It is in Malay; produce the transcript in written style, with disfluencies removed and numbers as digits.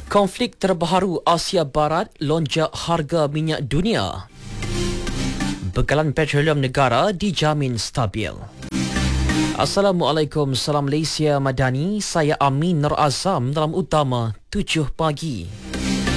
Konflik terbaru Asia Barat lonjak harga minyak dunia. Bekalan petroleum negara dijamin stabil. Assalamualaikum, salam Malaysia Madani. Saya Amin Nur Azam dalam utama 7 pagi.